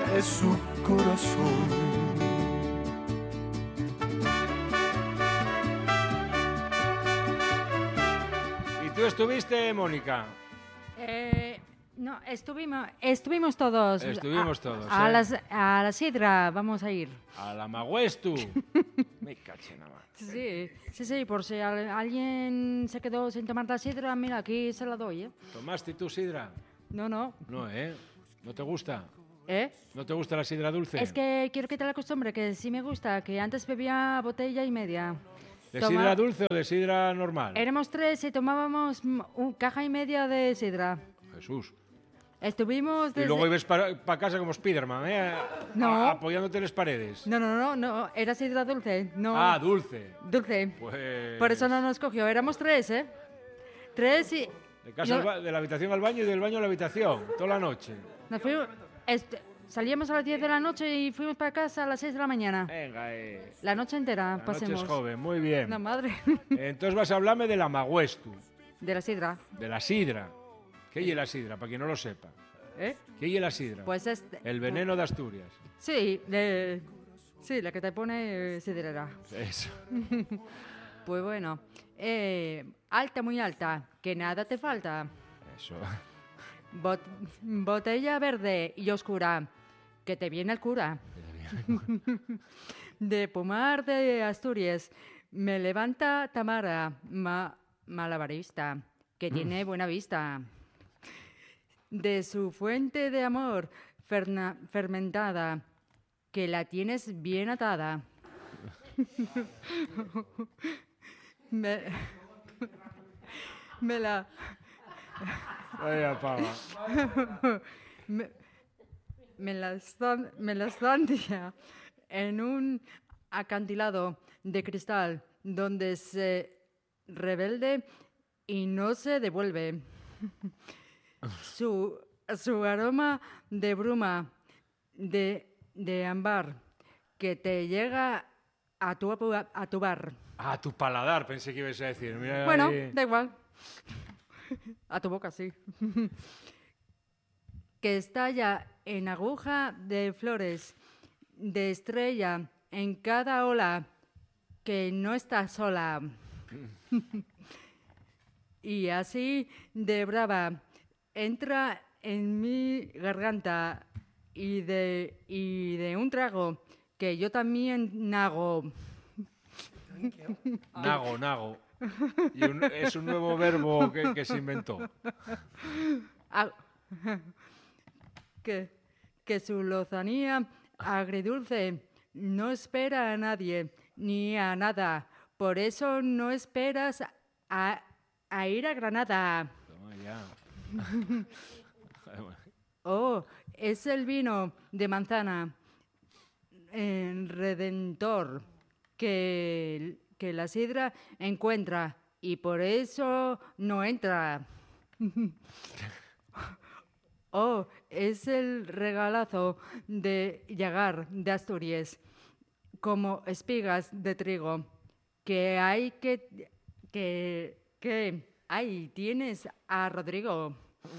de su corazón. ¿Y tú estuviste, Mónica? No, estuvimos todos. Estuvimos todos, A ¿eh? la sidra vamos a ir. A la Magüestu. Me caché nada más. Sí, por si alguien se quedó sin tomar la sidra, mira, aquí se la doy, ¿eh? ¿Tomaste tú sidra? No. No, ¿eh? ¿No te gusta? ¿Eh? ¿No te gusta la sidra dulce? Es que quiero quitar la costumbre, que sí me gusta, que antes bebía botella y media. ¿De sidra dulce o de sidra normal? Éramos 3 y tomábamos caja y media de sidra. Jesús. Estuvimos Y luego ibas para casa como Spiderman, ¿eh? No. Apoyándote en las paredes. No, era sidra dulce. No. Ah, dulce. Dulce. Pues... Por eso no nos cogió. Éramos 3, ¿eh? 3 y... De la habitación al baño y del baño a la habitación, toda la noche. Nos fuimos... salíamos a las 10 de la noche y fuimos para casa a las 6 de la mañana. Venga, La noche entera la pasemos. noche es joven, muy bien. La madre. Entonces vas a hablarme de la Magüestu, De la sidra. de la sidra. ¿Qué es la sidra? Para quien no lo sepa. ¿Eh? ¿Qué es la sidra? Pues El veneno de Asturias. Sí, sí, la que te pone sidrera. Eso. Pues bueno, alta, muy alta, que nada te falta. Eso. Botella verde y oscura, que te viene el cura. De Pomar de Asturias, me levanta Tamara, malabarista, que tiene buena vista. De su fuente de amor fermentada, que la tienes bien atada. me la... Vaya pava. me la estancia en un acantilado de cristal donde se rebelde y no se devuelve. Su aroma de bruma, de ámbar, que te llega a tu bar. Ah, tu paladar, pensé que ibas a decir. Mira Bueno, ahí. da igual. A tu boca, sí. Que estalla en aguja de flores, de estrella en cada ola, que no está sola. Y así de brava entra en mi garganta y de un trago que yo también nago. Nago. Y es un nuevo verbo que se inventó. Que su lozanía agridulce no espera a nadie ni a nada. Por eso no esperas a ir a Granada. Toma ya. Oh, es el vino de manzana redentor que la sidra encuentra y por eso no entra. Oh, es el regalazo de Llagar de Asturias, como espigas de trigo, que hay que ahí tienes a Rodrigo.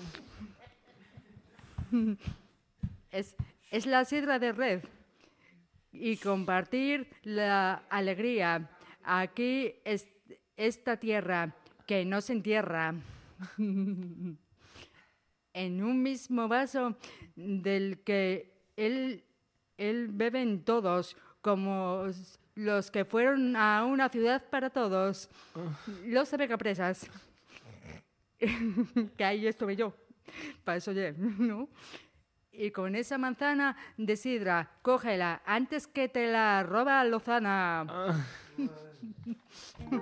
Es la sidra de red y compartir la alegría. Aquí es esta tierra que no se entierra. En un mismo vaso del que él beben todos, como los que fueron a una ciudad para todos, los abecapresas. Que ahí estuve yo, para eso ya, ¿no? Y con esa manzana de sidra, cógela antes que te la roba Lozana.